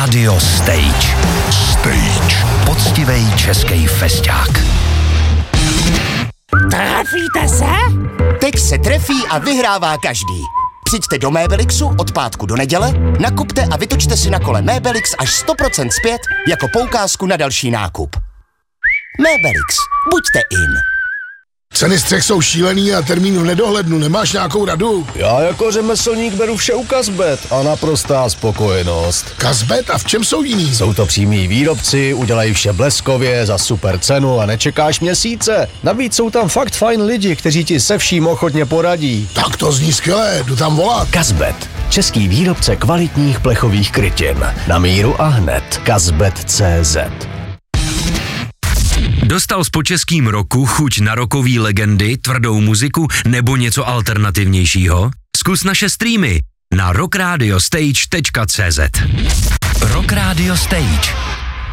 Radio Stage. Poctivej český festák. Trefíte se? Teď se trefí a vyhrává každý. Přijďte do Mébelixu od pátku do neděle, nakupte a vytočte si na kole Mébelix až 100% zpět jako poukázku na další nákup. Mébelix. Buďte in. Ceny střech jsou šílený a termín v nedohlednu. Nemáš nějakou radu? Já jako řemeslník beru vše u Kazbet a naprostá spokojenost. Kazbet? A v čem jsou jiný? Jsou to přímí výrobci, udělají vše bleskově, za super cenu a nečekáš měsíce. Navíc jsou tam fakt fajn lidi, kteří ti se vším ochotně poradí. Tak to zní skvěle, jdu tam volat. Kazbet. Český výrobce kvalitních plechových krytin. Na míru a hned. Kazbet.cz. Dostal s po českým roku chuť na rokový legendy, tvrdou muziku nebo něco alternativnějšího? Zkus naše streamy na rockradiostage.cz. Rock Radio Stage.